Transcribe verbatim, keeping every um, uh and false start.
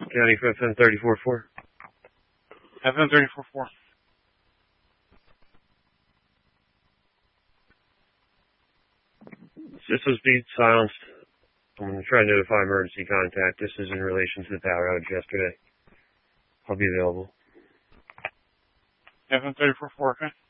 County for F M thirty-four four. F M thirty-four four. Systems being silenced. I'm going to try to notify emergency contact. This is in relation to the power outage yesterday. I'll be available. F M thirty-four four, okay.